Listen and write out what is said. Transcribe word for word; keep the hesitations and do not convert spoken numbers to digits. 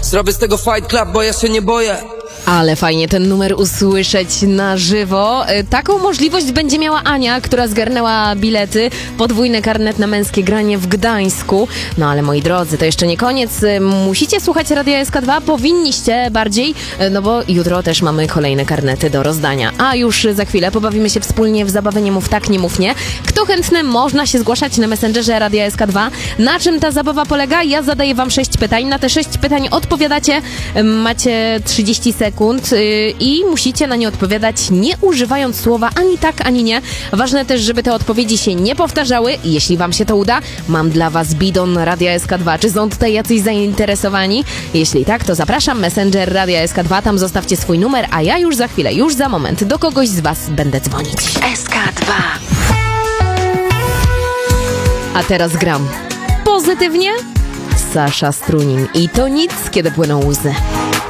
Zrobię z tego fight club, bo ja się nie boję. Ale fajnie ten numer usłyszeć na żywo. Taką możliwość będzie miała Ania, która zgarnęła bilety. Podwójny karnet na męskie granie w Gdańsku. No ale moi drodzy, to jeszcze nie koniec. Musicie słuchać Radia S K dwa, powinniście bardziej, no bo jutro też mamy kolejne karnety do rozdania. A już za chwilę pobawimy się wspólnie w zabawę Nie mów tak, nie mów nie. Kto chętny, można się zgłaszać na Messengerze Radia S K dwa. Na czym ta zabawa polega? Ja zadaję wam sześć pytań. Na te sześć pytań odpowiadacie. Macie trzydzieści sekund i musicie na nie odpowiadać, nie używając słowa ani tak, ani nie. Ważne też, żeby te odpowiedzi się nie powtarzały. Jeśli wam się to uda, mam dla was bidon Radia S K dwa. Czy są tutaj jacyś zainteresowani? Jeśli tak, to zapraszam, Messenger Radia S K dwa, tam zostawcie swój numer, a ja już za chwilę, już za moment do kogoś z was będę dzwonić. S K dwa. A teraz gram pozytywnie. Sasza Strunin i to nic, kiedy płyną łzy.